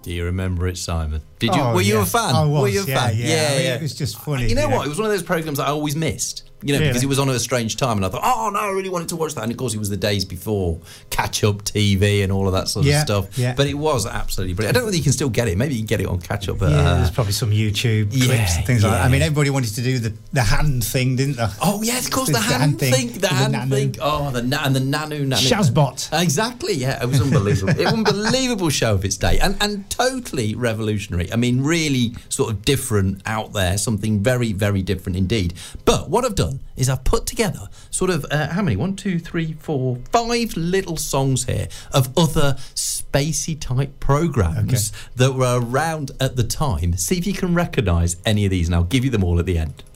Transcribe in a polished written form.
Do you remember it, Simon? Did you? Were you a fan? I was. Were you a fan? Yeah. I mean, it was just funny. You know what? It was one of those programs I always missed. Because it was on at a strange time, and I thought, oh no, I really wanted to watch that. And of course, it was the days before catch-up TV and all of that sort of stuff. Yeah. But it was absolutely brilliant. I don't know whether you can still get it. Maybe you can get it on catch-up. There's probably some YouTube clips and things like that. I mean, everybody wanted to do the hand thing, didn't they? Oh yes, of course, the hand thing. The hand thing. Oh, the nanu. Shazbot. Exactly. Yeah, it was unbelievable. It was an unbelievable show of its day, and totally revolutionary. I mean, really sort of different out there. Something very, very different indeed. But what I've done is I've put together sort of how many? 1, 2, 3, 4, 5 little songs here of other spacey type programs that were around at the time. See if you can recognise any of these, and I'll give you them all at the end.